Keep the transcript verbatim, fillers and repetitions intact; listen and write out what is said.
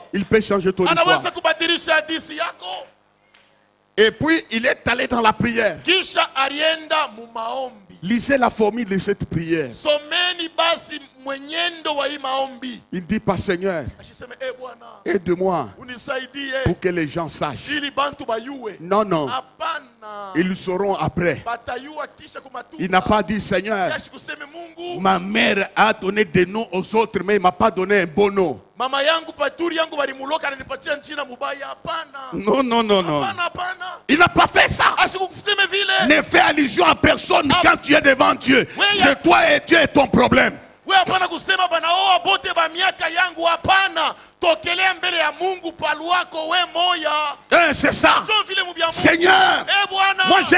Il peut changer ton histoire. Anaweza kubadilisha hadithi yako. Et puis il est allé dans la prière. Kisha alienda mu maombi. Lisez la formule de cette prière. Someni basi mwenyendo wa hii maombi. Il dit pas Seigneur, Ashiseme eh Bwana, aide-moi unisaidie pour que les gens sachent. ili bantu bayue. Non, non. Hapana. Ils le sauront après. Batayua kisha kumatuka. Il n'a pas dit Seigneur, Kashi kuseme Mungu, ma mère a donné des noms aux autres, mais il m'a pas donné un bon nom. mama yangu paturi yangu walimuloka ananipatia jina mubaya. Hapana. Non, non, non, non. Hapana, hapana. Il n'a pas fait ça. Asikuseme vile. Ne fais allusion à personne Ah. quand tu es devant Dieu. Oui, C'est toi et Dieu est ton problème. We hapana kusema bana oa bote ba miaka yangu. Hapana. Tokelea mbele ya Mungu paluako we moya. Hein, c'est ça. Njoo vile mu bya Mungu. Seigneur, Eh Bwana. moi j'ai